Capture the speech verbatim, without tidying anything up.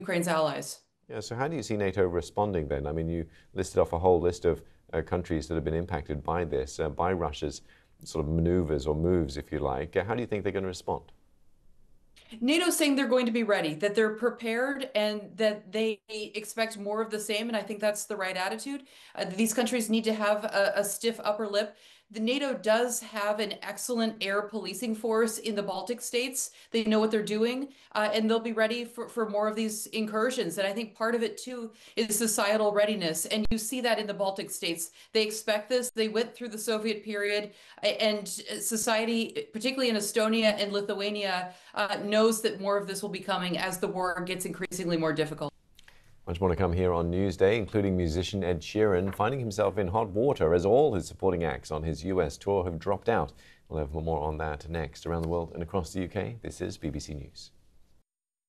Ukraine's allies. Yeah, so how do you see NATO responding then? I mean, you listed off a whole list of uh, countries that have been impacted by this, uh, by Russia's sort of maneuvers or moves, if you like. Uh, how do you think they're going to respond? NATO's saying they're going to be ready, that they're prepared, and that they expect more of the same. And I think that's the right attitude. Uh, these countries need to have a, a stiff upper lip. The NATO does have an excellent air policing force in the Baltic states. They know what they're doing, uh, and they'll be ready for, for more of these incursions. And I think part of it, too, is societal readiness. And you see that in the Baltic states. They expect this. They went through the Soviet period, and society, particularly in Estonia and Lithuania, uh, knows that more of this will be coming as the war gets increasingly more difficult. Much more to come here on Newsday, including musician Ed Sheeran finding himself in hot water as all his supporting acts on his U S tour have dropped out. We'll have more on that next. Around the world and across the U K, this is B B C News.